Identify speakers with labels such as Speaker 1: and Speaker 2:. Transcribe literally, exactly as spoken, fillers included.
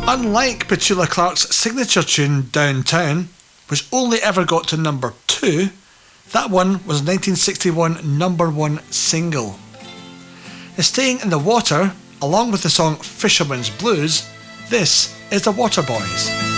Speaker 1: Unlike Petula Clark's signature tune Downtown, which only ever got to number two, that one was a nineteen sixty-one number one single. Staying in the water, along with the song Fisherman's Blues, this is the Waterboys.